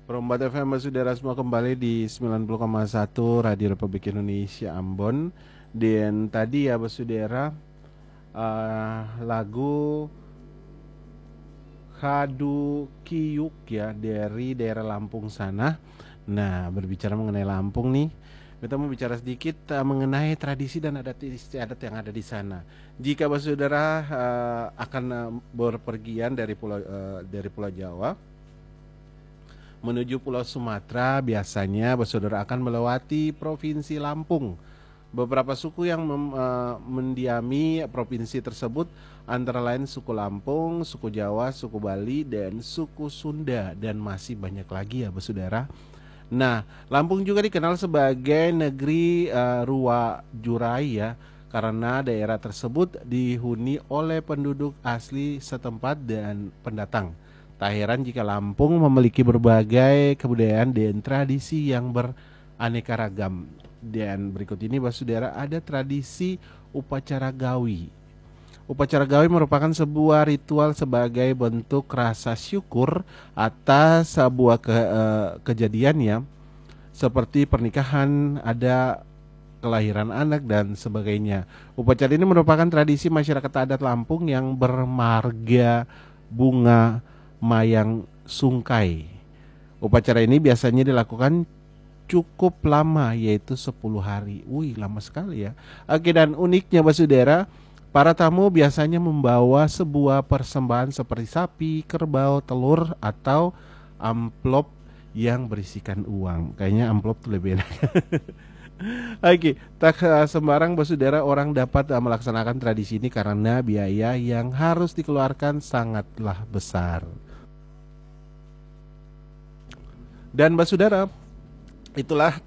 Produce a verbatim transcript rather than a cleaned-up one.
Perombat F M Saudara semua kembali di sembilan puluh koma satu Radio Republik Indonesia Ambon. Dan tadi ya Saudara, uh, lagu Hadu Kiyuk ya dari daerah Lampung sana. Nah, berbicara mengenai Lampung nih, kita mau bicara sedikit uh, mengenai tradisi dan adat istiadat yang ada di sana. Jika Saudara uh, akan uh, berpergian dari pulau uh, dari Pulau Jawa menuju Pulau Sumatera, biasanya bersaudara akan melewati Provinsi Lampung. Beberapa suku yang mem, uh, mendiami provinsi tersebut antara lain suku Lampung, suku Jawa, suku Bali, dan suku Sunda, dan masih banyak lagi ya bersaudara. Nah, Lampung juga dikenal sebagai negeri uh, Ruwa Jurai ya, karena daerah tersebut dihuni oleh penduduk asli setempat dan pendatang. Tak heran jika Lampung memiliki berbagai kebudayaan dan tradisi yang beraneka ragam. Dan berikut ini Saudara ada tradisi upacara gawi. Upacara gawi merupakan sebuah ritual sebagai bentuk rasa syukur atas sebuah ke, uh, kejadian ya, seperti pernikahan, ada kelahiran anak dan sebagainya. Upacara ini merupakan tradisi masyarakat adat Lampung yang bermarga bunga mayang sungkai. Upacara ini biasanya dilakukan cukup lama, yaitu sepuluh hari. Wih, lama sekali ya. Oke, dan uniknya Saudara, para tamu biasanya membawa sebuah persembahan seperti sapi, kerbau, telur, atau amplop yang berisikan uang. Kayaknya amplop tuh lebih enak. Oke, tak sembarang Saudara orang dapat melaksanakan tradisi ini karena biaya yang harus dikeluarkan sangatlah besar. Dan Saudara, itulah